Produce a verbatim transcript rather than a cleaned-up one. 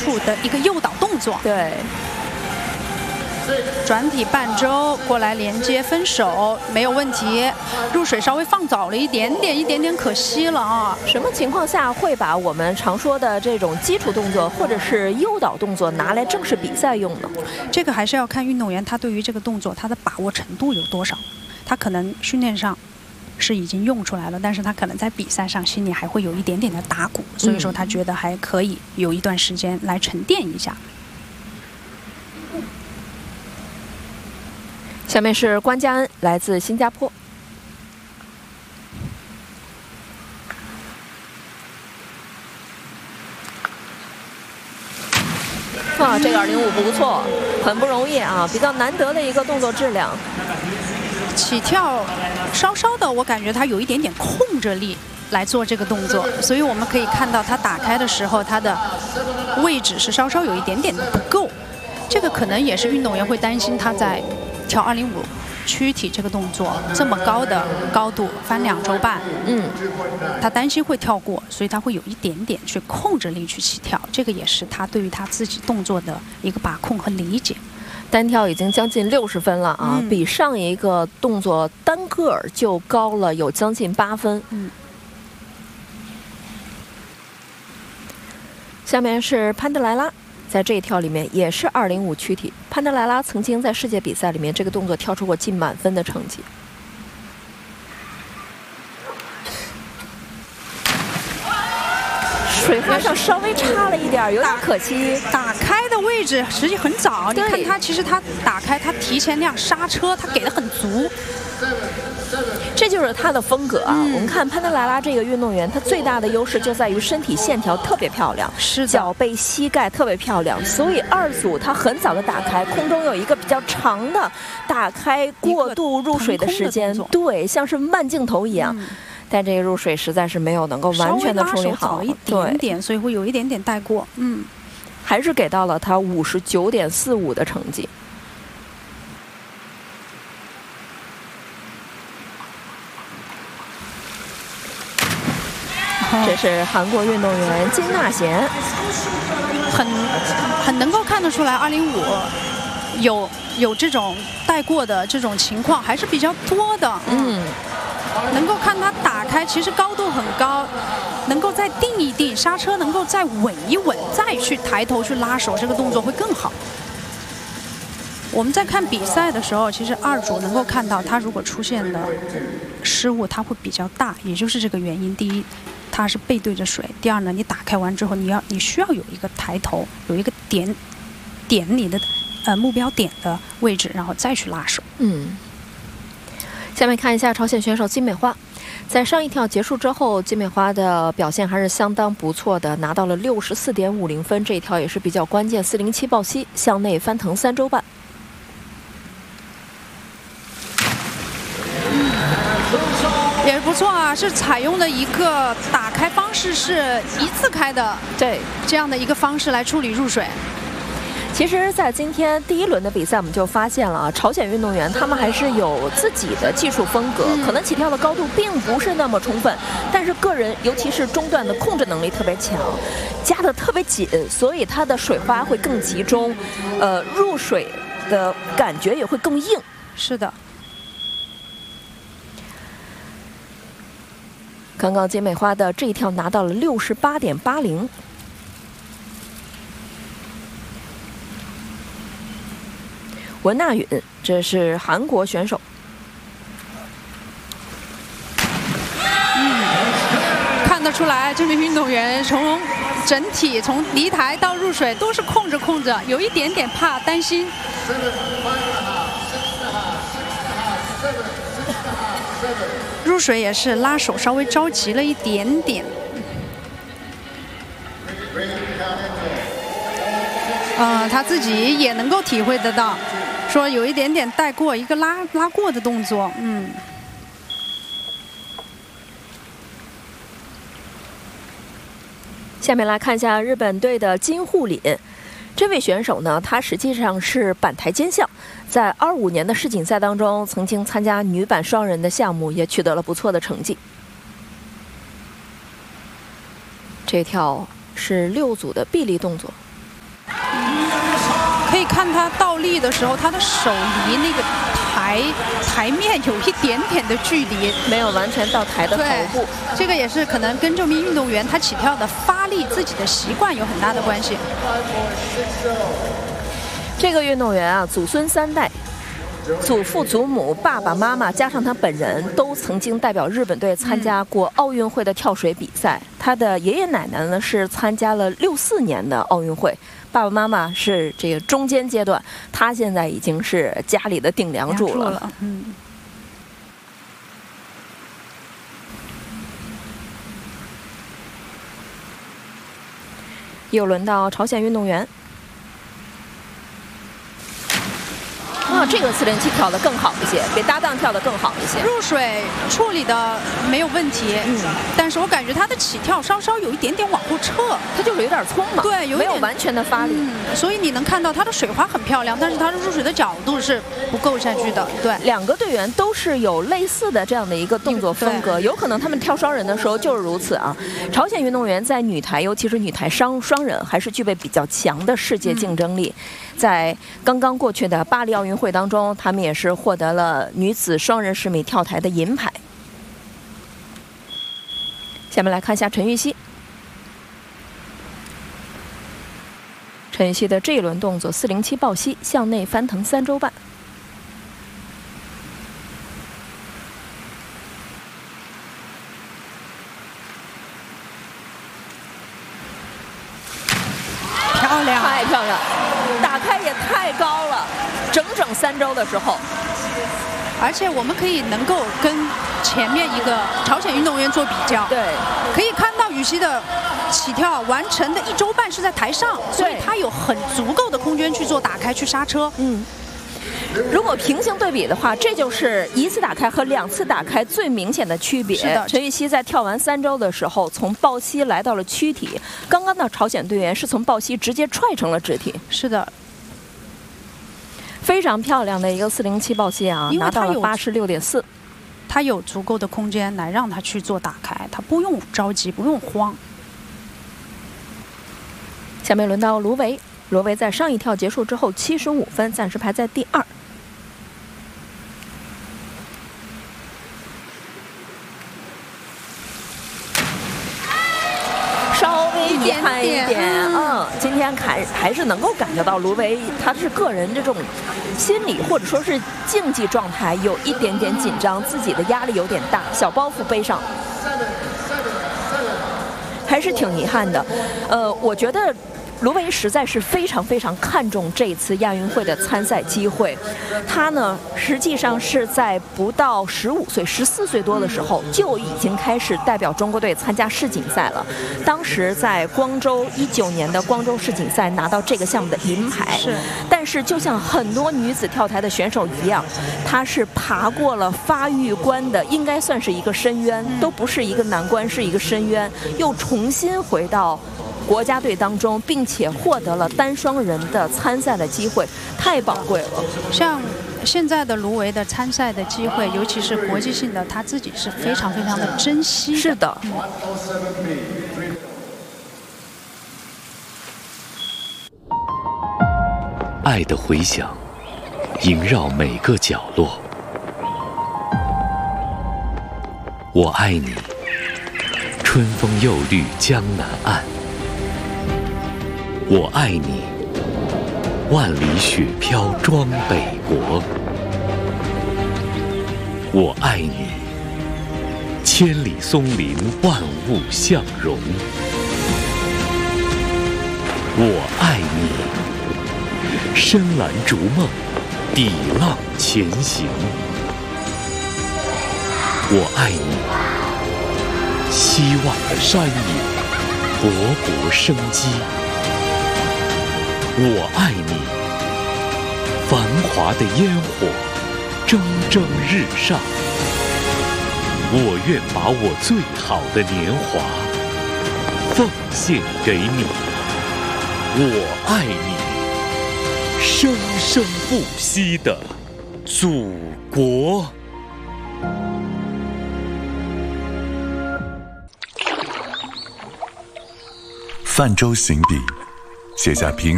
础的一个诱导动作。 对。 转体半周过来连接分手没有问题，入水稍微放早了一点点，一点点可惜了啊！ 什么情况下会把我们常说的这种基础动作或者是诱导动作拿来正式比赛用呢？ 这个还是要看运动员他对于这个动作他的把握程度有多少，他可能训练上是已经用出来了，但是他可能在比赛上心里还会有一点点的打鼓，所以说他觉得还可以有一段时间来沉淀一下。 下面是关嘉恩，来自新加坡。哇，这个二零五不错，很不容易啊，比较难得的一个动作质量。 起跳稍稍的，我感觉他有一点点控着力来做这个动作，所以我们可以看到他打开的时候，他的位置是稍稍有一点点的不够。这个可能也是运动员会担心他在 跳二零五躯体这个动作这么高的高度翻两周半，嗯，他担心会跳过，所以他会有一点点去控制力去起跳，这个也是他对于他自己动作的一个把控和理解。 单跳已经将近六十分了啊，嗯、比上一个动作单个儿就高了有将近八分。嗯。下面是潘德莱拉。 在这一跳里面也是二零五躯体，潘德莱拉曾经在世界比赛里面这个动作跳出过近满分的成绩。水花上稍微差了一点，有点可惜。 打开的位置实际很早，你看他其实他打开，他提前亮刹车，他给的很足。 这就是他的风格啊！嗯、我们看潘德莱拉这个运动员，他最大的优势就在于身体线条特别漂亮， 是脚背、膝盖特别漂亮，所以二组他很早的打开，空中有一个比较长的打开过渡入水的时间，对，像是慢镜头一样。嗯、但这个入水实在是没有能够完全的处理好， 一点点，所以会有一点点带过。嗯， 还是给到了他五十九点四五的成绩。 这是韩国运动员金纳贤， 很很能够看得出来，二零五有有这种带过的这种情况还是比较多的。嗯，能够看他打开，其实高度很高，能够再定一定刹车，能够再稳一稳，再去抬头去拉手，这个动作会更好。 我们在看比赛的时候，其实二组能够看到，他如果出现的失误，它会比较大，也就是这个原因。第一，它是背对着水；第二呢，你打开完之后，你要你需要有一个抬头，有一个点点你的呃目标点的位置，然后再去拉手。嗯。 下面看一下朝鲜选手金美花，在上一跳结束之后，金美花的表现还是相当不错的，拿到了六十四点五零分，这一跳也是比较关键，四零七抱膝向内翻腾三周半。 也不错啊，是采用的一个打开方式是一字开的， 对这样的一个方式来处理入水。 其实，在今天第一轮的比赛，我们就发现了啊，朝鲜运动员他们还是有自己的技术风格，嗯、可能起跳的高度并不是那么充分，但是个人尤其是中段的控制能力特别强，夹得特别紧，所以它的水花会更集中，呃，入水的感觉也会更硬。 是的。 刚刚金美花的这一跳拿到了六十八点八零。文娜允，这是韩国选手。 嗯，看得出来，这名运动员从整体从离台到入水都是控着控着，有一点点怕担心。入水也是拉手稍微着急了一点点，呃，他自己也能够体会得到，说有一点点带过一个拉拉过的动作，嗯。 下面来看一下日本队的金护凛。 这位选手呢，他实际上是板台兼项，在二五年的世锦赛当中，曾经参加女板双人的项目，也取得了不错的成绩。这跳是六组的臂力动作。 可以看他倒立的时候，他的手离那个台台面有一点点的距离， 没有完全到台的头部。 这个也是可能跟这名运动员他起跳的发力自己的习惯有很大的关系。 这个运动员啊，祖孙三代。祖父、祖母、爸爸妈妈加上他本人都曾经代表日本队参加过奥运会的跳水比赛。他的爷爷奶奶呢是参加了六四年的奥运会，爸爸妈妈是这个中间阶段，他现在已经是家里的顶梁柱了。 了嗯。 又轮到朝鲜运动员。啊，这个四零七跳得更好一些，比搭档跳得更好一些。 入水处理的没有问题，嗯，但是我感觉他的起跳稍稍有一点点往后撤， 他就是有点匆忙， 对，有没有完全的发力， 嗯，所以你能看到他的水花很漂亮，但是他的入水的角度是不够下去的。对， 两个队员都是有类似的这样的一个动作风格，有可能他们跳双人的时候就是如此啊。朝鲜运动员在女台，尤其是女台双双人，还是具备比较强的世界竞争力。嗯，在刚刚过去的巴黎奥运会当中，他们也是获得了女子双人十米跳台的银牌。下面来看一下陈芋汐。陈芋汐的这一轮动作四零七抱膝向内翻腾三周半。 漂亮， 太漂亮，打开也太高了，整整三周的时候。 而且我们可以能够跟前面一个朝鲜运动员做比较， 对， 可以看到羽西的起跳完成的一周半是在台上，所以他有很足够的空间去做打开、去刹车。 嗯，如果平行对比的话，这就是一次打开和两次打开最明显的区别。 是的， 陈芋汐在跳完三周的时候，从抱膝来到了躯体，刚刚的朝鲜队员是从抱膝直接踹成了直体。 是的。 非常漂亮的一个四零七抱膝啊，拿到了八十六点四， 他有足够的空间来让他去做打开，他不用着急，不用慌。 下面轮到卢维，卢维在上一跳结束之后七十五分，暂时排在第二。稍微遗憾一点，嗯，今天还还是能够感觉到卢维他是个人这种心理或者说是竞技状态有一点点紧张，自己的压力有点大，小包袱背上，还是挺遗憾的。呃，我觉得卢维实在是非常非常看重这次亚运会的参赛机会。他呢，实际上是在不到十五岁、十四岁多的时候就已经开始代表中国队参加世锦赛了。当时在光州一九年的光州世锦赛拿到这个项目的银牌。 是。 但是就像很多女子跳台的选手一样，她是爬过了发育关的，应该算是一个深渊，都不是一个难关，是一个深渊，又重新回到国家队当中，并且获得了单双人的参赛的机会，太宝贵了。 像现在的卢维的参赛的机会，尤其是国际性的，他自己是非常非常的珍惜的。 是的。嗯， 爱的回响萦绕每个角落。我爱你，春风又绿江南岸。我爱你，万里雪飘装北国。我爱你，千里松林万物相融。我爱你，深蓝逐梦，抵浪前行。我爱你，希望的山野，勃勃生机。我爱你，繁华的烟火，蒸蒸日上。我愿把我最好的年华奉献给你。我爱你，生生不息的祖国。 泛舟行笔，写下平